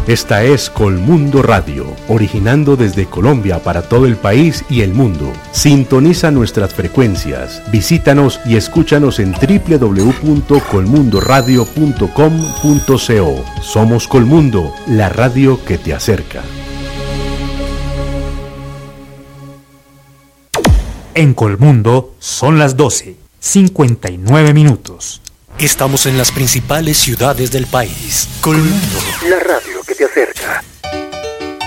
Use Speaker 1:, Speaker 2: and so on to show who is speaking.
Speaker 1: Esta es Colmundo Radio, originando desde Colombia para todo el país y el mundo. Sintoniza nuestras frecuencias, visítanos y escúchanos en www.colmundoradio.com.co. Somos Colmundo, la radio que te acerca.
Speaker 2: En Colmundo son las 12:59 minutos.
Speaker 3: Estamos en las principales ciudades del país. Colmundo, la radio que te acerca.